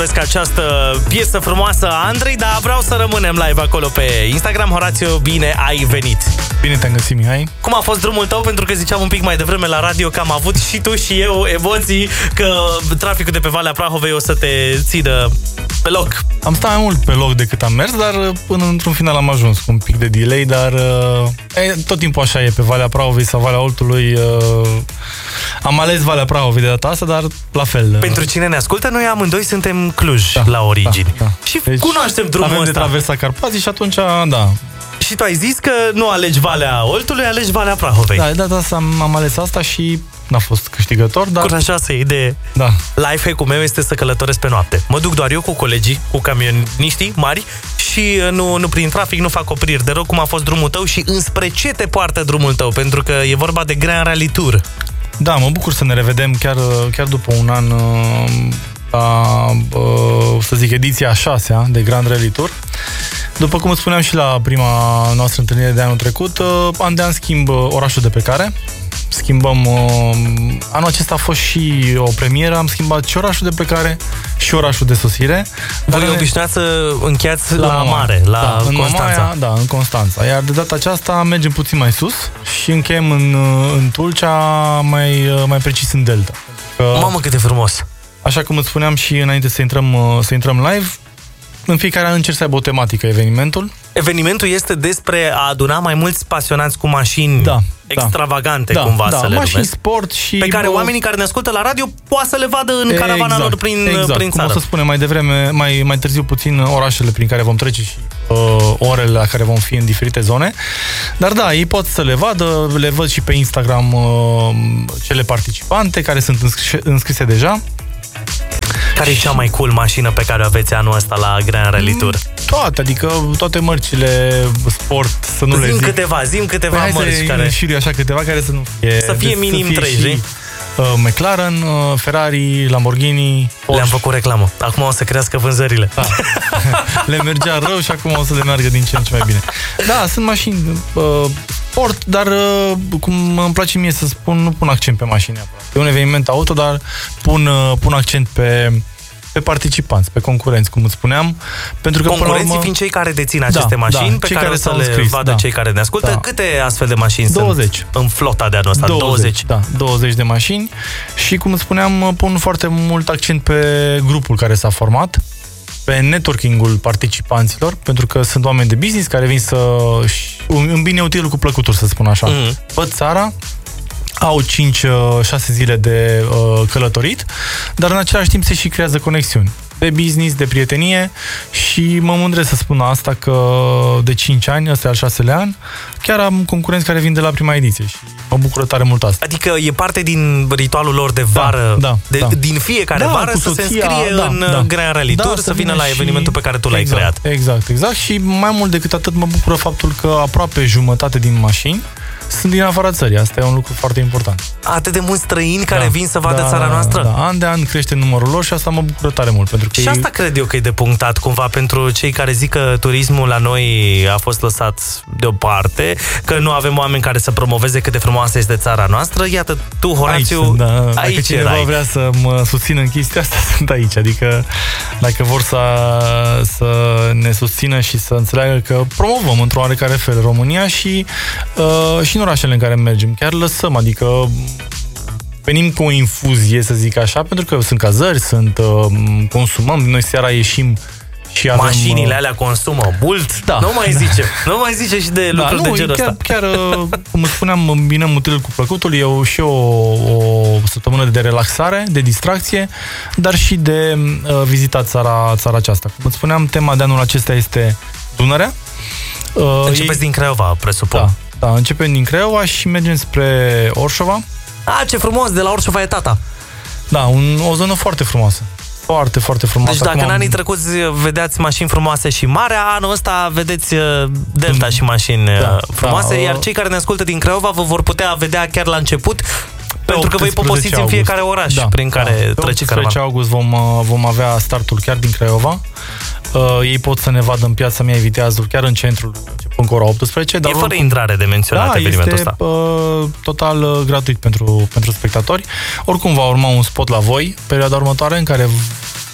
opresc această piesă frumoasă a Andrei, dar vreau să rămânem live acolo pe Instagram. Horațiu, bine ai venit! Bine te-am găsit, Mihai. Cum a fost drumul tău? Pentru că ziceam un pic mai devreme la radio că am avut și tu și eu emoții că traficul de pe Valea Prahovei o să te țină pe loc. Am stat mai mult pe loc decât am mers, dar până într-un final am ajuns cu un pic de delay, dar tot timpul așa e pe Valea Prahovei sau Valea Oltului. Am ales Valea Prahovei de data asta, dar la fel. Pentru cine ne ascultă, noi amândoi suntem Cluj la origini. Da. Și deci, cunoaștem drumul ăsta. Avem de traversat Carpații și atunci, da. Și tu ai zis că nu alegi Valea Oltului, alegi Valea Prahovei. Da, de data asta am ales asta și n-a fost câștigător, dar... Curajoasă idee. Da. Lifehack-ul meu este să călătoresc pe noapte. Mă duc doar eu cu colegii, cu camioniștii mari și nu prin trafic, nu fac opriri. De rog, cum a fost drumul tău și înspre ce te poartă drumul tău? Pentru că e vorba de Grand Rally Tour. Da, mă bucur să ne revedem chiar după un an la, să zic, ediția 6-a de Grand Rally Tour. După cum spuneam și la prima noastră întâlnire de anul trecut, an de an schimb orașul de plecare. Schimbăm, anul acesta a fost și o premieră, am schimbat și orașul de plecare și orașul de sosire. Voi obișnuiți să încheiați la Mare, la Constanța. Da, în Constanța. Iar de data aceasta mergem puțin mai sus și încheiem în Tulcea, mai precis în Delta. Mamă, cât de frumos! Așa cum îți spuneam și înainte să intrăm live, în fiecare an încerc să aibă o tematică evenimentul. Evenimentul este despre a aduna mai mulți pasionați cu mașini extravagante, cumva să le mașini, numesc, sport și... pe care oamenii care ne ascultă la radio poate să le vadă în caravana lor prin țară. Cum o să spunem mai devreme, mai târziu puțin, orașele prin care vom trece și orele la care vom fi în diferite zone. Dar da, ei pot să le vadă, le văd și pe Instagram cele participante care sunt înscrise deja. Care e cea mai cool mașină pe care o aveți anul ăsta la Grand Rally Tour? Toate mărcile sport, să nu le zic. Zim câteva mărci care... Și așa câteva care să nu fie... Să fie minim 3, McLaren, Ferrari, Lamborghini, Porsche. Le-am făcut reclamă. Acum o să crească vânzările. Da. Le mergea rău și acum o să le meargă din ce în ce mai bine. Da, sunt mașini sport, dar cum îmi place mie să spun, nu pun accent pe mașini neapărat. E un eveniment auto, dar pun accent pe participanți, pe concurenți, cum îți spuneam. Pentru că, concurenții fiind cei care dețin aceste mașini, pe care o să le vadă cei care ne ascultă. Da. Câte astfel de mașini 20 sunt în flota de anul ăsta? 20. Da, 20 de mașini. Și, cum îți spuneam, pun foarte mult accent pe grupul care s-a format, pe networking-ul participanților, pentru că sunt oameni de business care vin să îmbine utilul cu plăcuturi, să spun așa. Văd țara, au 5-6 zile de călătorit, dar în același timp se și creează conexiuni de business, de prietenie și mă mândresc să spun asta că de 5 ani, ăsta e al 6-lea an, chiar am concurenți care vin de la prima ediție și mă bucură tare mult asta. Adică e parte din ritualul lor de vară, din fiecare vară să se înscrie în Grand Rally Tour, să vină la evenimentul pe care tu l-ai creat. Exact. Și mai mult decât atât mă bucură faptul că aproape jumătate din mașini sunt din afara țării. Asta e un lucru foarte important. Atât de mulți străini care vin să vadă țara noastră? Da, an de an crește numărul lor și asta mă bucură tare mult. Pentru că și asta cred eu că e de punctat cumva pentru cei care zic că turismul la noi a fost lăsat deoparte, că nu avem oameni care să promoveze cât de frumoasă este țara noastră. Iată, tu, Horațiu, aici dacă cineva vrea să mă susțină în chestia asta, sunt aici. Adică dacă vor să ne susțină și să înțeleagă că promovăm într-o oarecare fel România și în orașele în care mergem. Chiar lăsăm, adică venim cu o infuzie, să zic așa, pentru că sunt cazări, consumăm, noi seara ieșim și avem... Mașinile alea consumă mult, nu mai zice și de lucruri de genul ăsta. Chiar, cum spuneam, îmbinăm utilul cu plăcutul, e și o săptămână de relaxare, de distracție, dar și de vizitat țara aceasta. Cum îți spuneam, tema de anul acesta este Dunărea. Începeți din Craiova, presupun. Da, începem din Craiova și mergem spre Orșova. Ce frumos, de la Orșova e tata. Da, o zonă foarte frumoasă. Foarte, foarte frumoasă. Deci dacă în anii trecuți vedeați mașini frumoase și marea, anul ăsta vedeți Delta și mașini frumoase, iar cei care ne ascultă din Craiova vă vor putea vedea chiar la început, pentru că voi poposiți în fiecare oraș prin care trece caravana. Pe 18 august vom avea startul chiar din Craiova. Ei pot să ne vadă în Piața Mihai Viteazul, chiar în centrul, începând cu ora 18. Dar fără intrare de menționat evenimentul ăsta. Este total gratuit pentru spectatori. Oricum va urma un spot la voi perioada următoare în care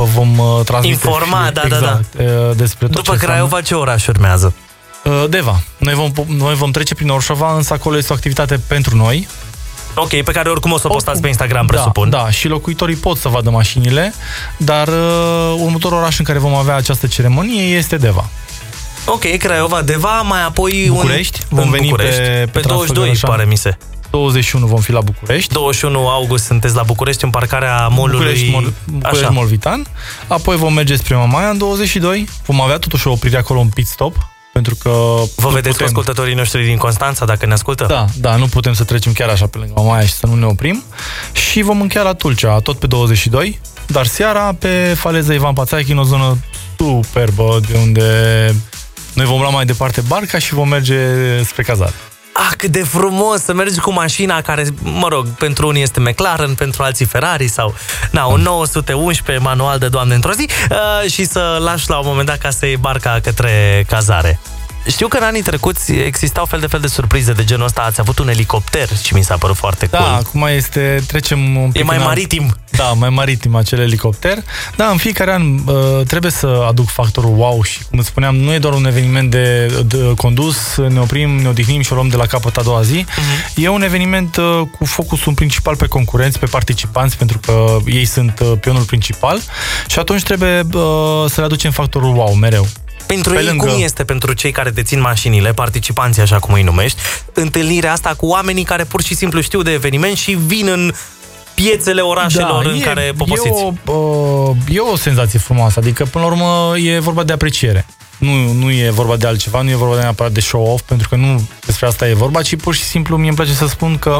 vă vom transmite informa, despre tot. După Craiova, ce oraș urmează? Deva. Noi vom trece prin Orșova, însă acolo este o activitate pentru noi. Ok, pe care oricum o să o postați pe Instagram, presupun. Da, și locuitorii pot să vadă mașinile, dar următorul oraș în care vom avea această ceremonie este Deva. Ok, Craiova, Deva, mai apoi București. Vom veni pe 22, pare mi se. 21 vom fi la București. 21 august sunteți la București, în parcarea mall-ului București Molvitan. Apoi vom merge spre Mamaia în 22. Vom avea totuși o oprire acolo, un pit stop. Pentru că vă vedeți cu ascultătorii noștri din Constanța, dacă ne ascultă? Da, nu putem să trecem chiar așa pe lângă Mamaia și să nu ne oprim. Și vom încheia la Tulcea, tot pe 22, dar seara pe faleza Ivan Pațachi, în o zonă superbă, de unde noi vom lua mai departe barca și vom merge spre cazare. Cât de frumos să mergi cu mașina care, mă rog, pentru unii este McLaren, pentru alții Ferrari sau un 911 manual de Doamne într-o zi și să lași la un moment dat ca să iei barca către cazare. Știu că în anii trecuți existau fel de surprize de genul ăsta. Ați avut un elicopter și mi s-a părut foarte cool. Da, acum trecem un pic... E mai maritim. Da, mai maritim acel elicopter. Da, în fiecare an trebuie să aduc factorul wow și, cum îți spuneam, nu e doar un eveniment de condus, ne oprim, ne odihnim și o luăm de la capăt a doua zi. E un eveniment cu focusul principal pe concurenți, pe participanți, pentru că ei sunt pionul principal și atunci trebuie să le aducem factorul wow mereu. Pentru ei, cum este pentru cei care dețin mașinile, participanții, așa cum îi numești, întâlnirea asta cu oamenii care pur și simplu știu de eveniment și vin în piețele orașelor în care poposiți? E o senzație frumoasă, adică până la urmă e vorba de apreciere. Nu e vorba de altceva, nu e vorba de neapărat de show-off, pentru că nu despre asta e vorba, ci pur și simplu mie îmi place să spun că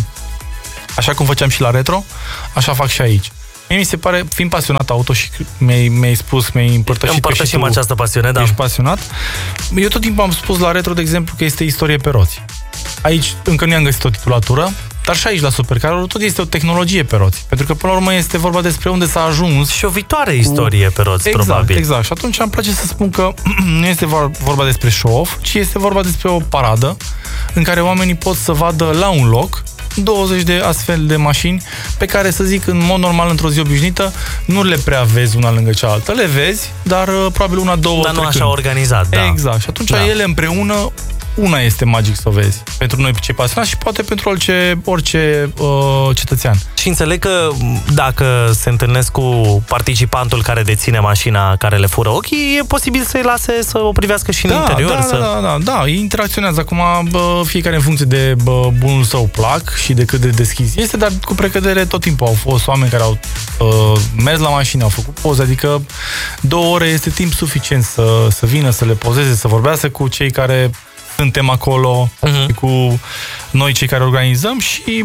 așa cum făceam și la retro, așa fac și aici. Mie mi se pare, fiind pasionat auto și mi-ai spus, mi-ai împărtășit Împărtășim această pasiune, da. Ești pasionat. Eu tot timpul am spus la retro, de exemplu, că este istorie pe roți. Aici încă nu i-am găsit o titulatură, dar și aici la Supercar tot este o tehnologie pe roți. Pentru că până la urmă este vorba despre unde s-a ajuns. Și o viitoare istorie pe roți, probabil. Exact. Și atunci îmi place să spun că nu este vorba despre show-off, ci este vorba despre o paradă în care oamenii pot să vadă la un loc 20 de astfel de mașini pe care, să zic, în mod normal, într-o zi obișnuită, nu le prea vezi una lângă cealaltă. Le vezi, dar probabil una, două, dar nu așa organizat, da. Exact. Și atunci ele împreună, una este magic să o vezi. Pentru noi cei pasionați și poate pentru orice cetățean. Și înțeleg că dacă se întâlnesc cu participantul care deține mașina care le fură ochii, e posibil să-i lase să o privească și în interior. Da, ei interacționează. Acum fiecare în funcție de bunul său plac și de cât de deschis este, dar cu precădere tot timpul au fost oameni care au mers la mașină, au făcut poze, adică 2 ore este timp suficient să vină, să le pozeze, să vorbească cu cei care suntem acolo, cu noi cei care organizăm și,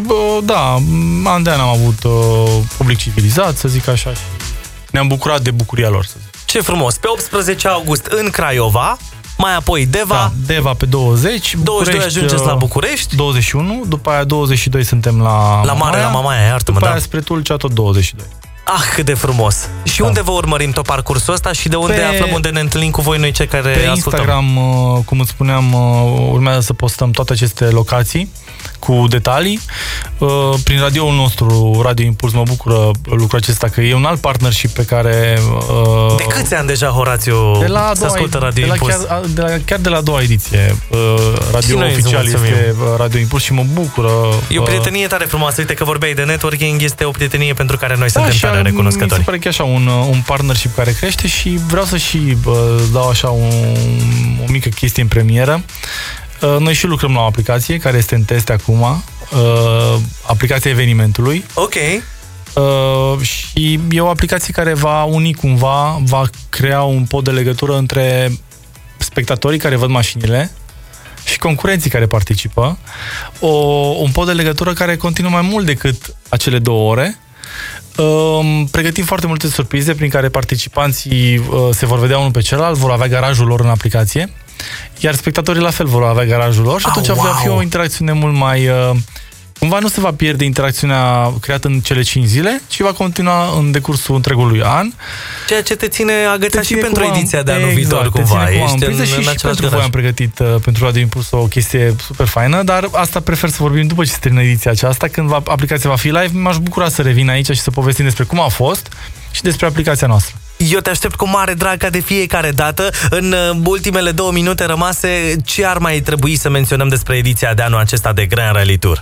an de an am avut public civilizat, să zic așa, și ne-am bucurat de bucuria lor, să zic. Ce frumos! Pe 18 august în Craiova, mai apoi Deva. Da, Deva pe 20. 22 ajungeți la București. 21, după aia 22 suntem la Mamaia, iartă-mă, după aia spre Tulcea tot 22. Cât de frumos! Și unde vă urmărim tot parcursul ăsta și de unde aflăm, unde ne întâlnim cu voi noi cei care ascultăm? Pe Instagram, cum îți spuneam, urmează să postăm toate aceste locații cu detalii. Prin radioul nostru, Radio Impuls, mă bucură lucrul acesta, că e un alt partnership pe care... De câți ani deja, Horațiu, se ascultă Radio Impuls? Chiar de la a doua ediție. Radio oficial este Radio Impuls și mă bucură. E o prietenie tare frumoasă. Uite că vorbeai de networking, este o prietenie pentru care noi suntem tare recunoscători. Mi se pare că e așa un partnership care crește și vreau să și dau așa o mică chestie în premieră. Noi și lucrăm la o aplicație care este în teste acum, aplicația evenimentului. Ok. Și e o aplicație care va uni cumva, va crea un pod de legătură între spectatorii care văd mașinile și concurenții care participă. Un pod de legătură care continuă mai mult decât acele 2 ore. Pregătim foarte multe surprize prin care participanții se vor vedea unul pe celălalt, vor avea garajul lor în aplicație, iar spectatorii la fel vor avea garajul lor și atunci va fi o interacțiune mult mai... Cumva nu se va pierde interacțiunea creată în cele 5 zile, ci va continua în decursul întregului an. Ceea ce te ține agățat și pentru ediția de anul viitor, cumva. Și pentru voi am pregătit pentru Radio Impuls o chestie super faină, dar asta prefer să vorbim după ce se termină ediția aceasta, când aplicația va fi live. M-aș bucura să revin aici și să povestim despre cum a fost și despre aplicația noastră. Eu te aștept cu mare drag ca de fiecare dată. În ultimele 2 minute rămase, ce ar mai trebui să menționăm despre ediția de anul acesta de Grand Rally Tour?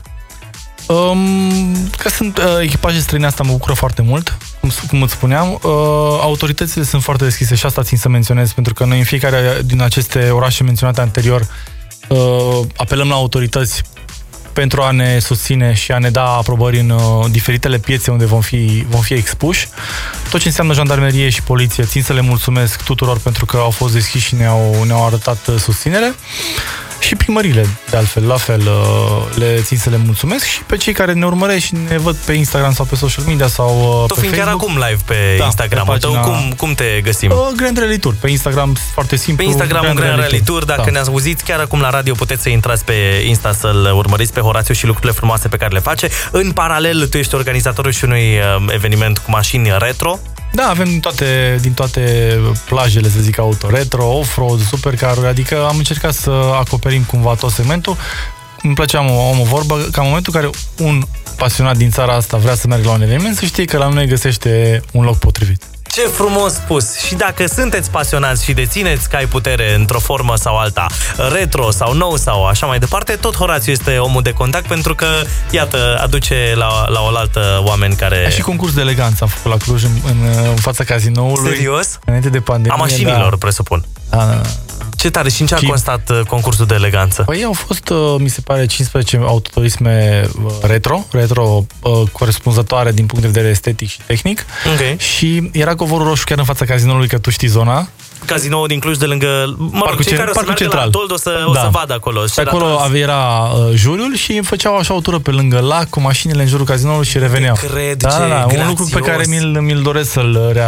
Că sunt echipaje străine, asta mă bucură foarte mult, cum îți spuneam. Autoritățile sunt foarte deschise și asta țin să menționez, pentru că noi în fiecare din aceste orașe menționate anterior apelăm la autorități pentru a ne susține și a ne da aprobări în diferitele piețe unde vom fi expuși. Tot ce înseamnă jandarmerie și poliție, țin să le mulțumesc tuturor pentru că au fost deschiși și ne-au arătat susținere. Și primările, de altfel, la fel, le țin să le mulțumesc și pe cei care ne urmăresc și ne văd pe Instagram sau pe social media sau tu pe fiind Facebook. Chiar acum live pe Instagram-ul tău, cum te găsim? Grand Rally Tour, pe Instagram, foarte simplu. Pe Instagram Grand Rally Tour, dacă ne auziți chiar acum la radio, puteți să intrați pe Insta să-l urmăriți pe Horațiu și lucrurile frumoase pe care le face. În paralel, tu ești organizatorul și unui eveniment cu mașini retro. Da, avem din toate plajele, să zic, auto retro, off-road, supercar, adică am încercat să acoperim cumva tot segmentul. Îmi place, am o vorbă, ca în momentul în care un pasionat din țara asta vrea să meargă la un eveniment, să știe că la noi găsește un loc potrivit. Ce frumos spus! Și dacă sunteți pasionați și dețineți cai putere într-o formă sau alta, retro sau nou sau așa mai departe, tot Horațiu este omul de contact, pentru că, iată, aduce la oaltă oameni care... Și concurs de eleganță am făcut la Cluj în fața cazinoului. Serios? Înainte de pandemie. A mașinilor, presupun. Da. Ce tare! Și în ce a constat concursul de eleganță? Păi au fost, mi se pare, 15 autoturisme retro corespunzătoare din punct de vedere estetic și tehnic. Okay. Și era covorul roșu chiar în fața cazinoului, că tu știi zona. Cazinoul din Cluj, de lângă... Cei care o să meargă la Told o să vadă acolo. Pe acolo era juriul și îmi făceau așa o tură pe lângă lac cu mașinile în jurul cazinoului și reveneau. Cred, un lucru pe care mi-l doresc să-l